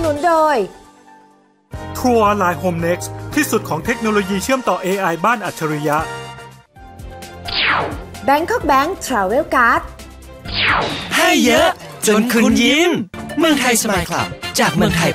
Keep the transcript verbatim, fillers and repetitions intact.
นุนโดย True Line Home Next ที่สุดของเทคโนโลยีเชื่อมต่อ เอ ไอ บ้านอัจฉริยะ Bangkok Bank Travel Card ให้เยอะจนคุณยิ้มเมืองไทยสมายคลับจากเมืองไทย